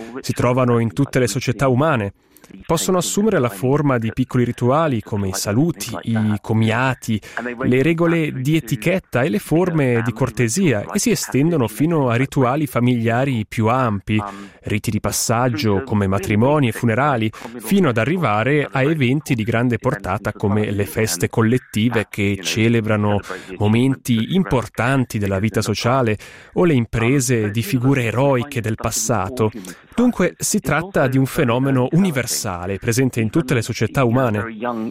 si trovano in tutte le società umane. Possono assumere la forma di piccoli rituali come i saluti, i comiati, le regole di etichetta e le forme di cortesia e si estendono fino a rituali familiari più ampi, riti di passaggio come matrimoni e funerali, fino ad arrivare a eventi di grande portata come le feste collettive che celebrano momenti importanti della vita sociale o le imprese di figure eroiche del passato. Dunque si tratta di un fenomeno universale, presente in tutte le società umane.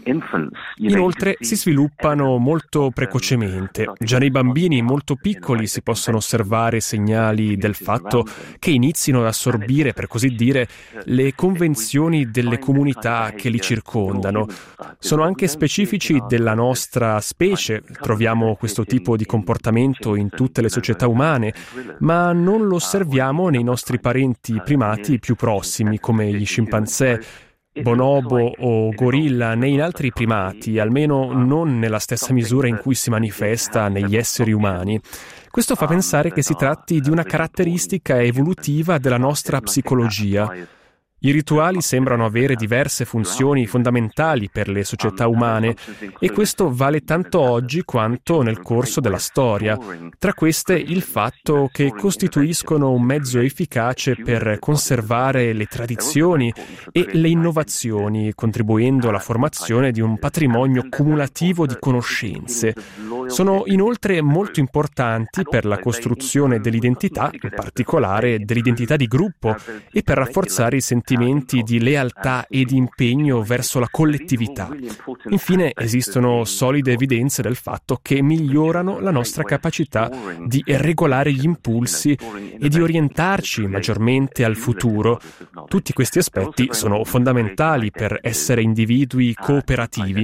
Inoltre si sviluppano molto precocemente. Già nei bambini molto piccoli si possono osservare segnali del fatto che inizino ad assorbire, per così dire, le convenzioni delle comunità che li circondano. Sono anche specifici della nostra specie, troviamo questo tipo di comportamento in tutte le società umane, ma non lo osserviamo nei nostri parenti primati più prossimi come gli scimpanzé, bonobo o gorilla, né in altri primati, almeno non nella stessa misura in cui si manifesta negli esseri umani. Questo fa pensare che si tratti di una caratteristica evolutiva della nostra psicologia. I rituali sembrano avere diverse funzioni fondamentali per le società umane e questo vale tanto oggi quanto nel corso della storia. Tra queste il fatto che costituiscono un mezzo efficace per conservare le tradizioni e le innovazioni, contribuendo alla formazione di un patrimonio cumulativo di conoscenze. Sono inoltre molto importanti per la costruzione dell'identità, in particolare dell'identità di gruppo, e per rafforzare i sentimenti di lealtà e di impegno verso la collettività. Infine, esistono solide evidenze del fatto che migliorano la nostra capacità di regolare gli impulsi e di orientarci maggiormente al futuro. Tutti questi aspetti sono fondamentali per essere individui cooperativi.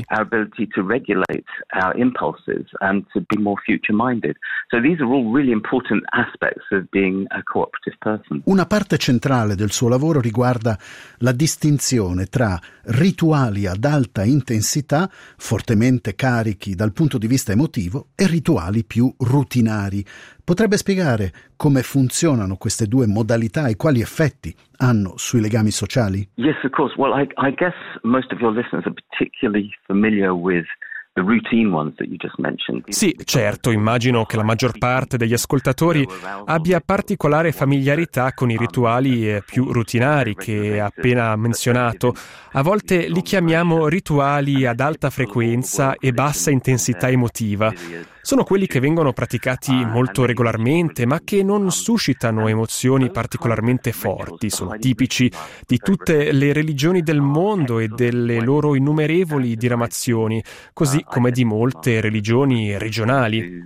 Una parte centrale del suo lavoro riguarda la distinzione tra rituali ad alta intensità, fortemente carichi dal punto di vista emotivo, e rituali più rutinari. Potrebbe spiegare come funzionano queste due modalità e quali effetti hanno sui legami sociali? Yes, of course. Well, I guess most of your listeners are particularly familiar with the routine ones that you just mentioned. Sì, certo, immagino che la maggior parte degli ascoltatori abbia particolare familiarità con i rituali più rutinari che appena menzionato. A volte li chiamiamo rituali ad alta frequenza e bassa intensità emotiva. Sono quelli che vengono praticati molto regolarmente, ma che non suscitano emozioni particolarmente forti. Sono tipici di tutte le religioni del mondo e delle loro innumerevoli diramazioni, così come di molte religioni regionali.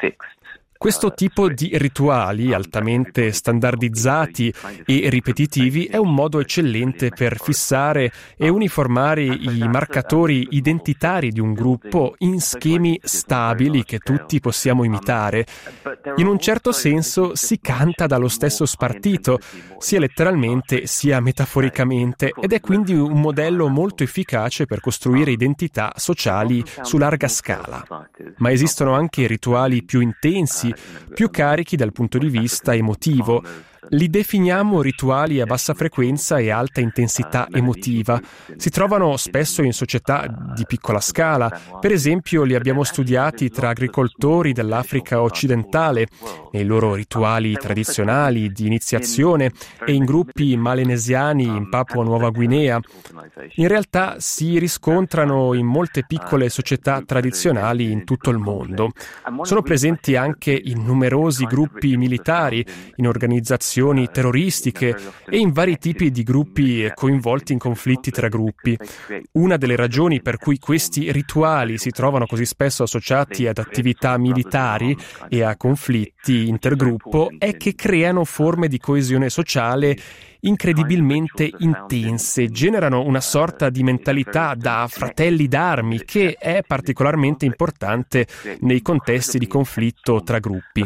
Questo tipo di rituali altamente standardizzati e ripetitivi è un modo eccellente per fissare e uniformare i marcatori identitari di un gruppo in schemi stabili che tutti possiamo imitare. In un certo senso si canta dallo stesso spartito, sia letteralmente sia metaforicamente, ed è quindi un modello molto efficace per costruire identità sociali su larga scala. Ma esistono anche rituali più intensi, più carichi dal punto di vista emotivo. Li definiamo rituali a bassa frequenza e alta intensità emotiva. Si trovano spesso in società di piccola scala. Per esempio, li abbiamo studiati tra agricoltori dell'Africa occidentale, nei loro rituali tradizionali di iniziazione e in gruppi malenesiani in Papua Nuova Guinea. In realtà si riscontrano in molte piccole società tradizionali in tutto il mondo. Sono presenti anche in numerosi gruppi militari, in organizzazioni terroristiche e in vari tipi di gruppi coinvolti in conflitti tra gruppi. Una delle ragioni per cui questi rituali si trovano così spesso associati ad attività militari e a conflitti intergruppo è che creano forme di coesione sociale incredibilmente intense, generano una sorta di mentalità da fratelli d'armi che è particolarmente importante nei contesti di conflitto tra gruppi.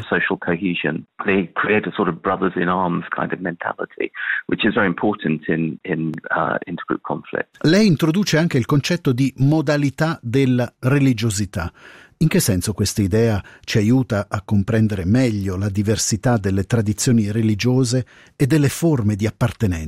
They create a sort of brothers in arms kind of mentality, which is very important in intergroup conflict. Lei introduce anche il concetto di modalità della religiosità. In che senso questa idea ci aiuta a comprendere meglio la diversità delle tradizioni religiose e delle forme di appartenenza?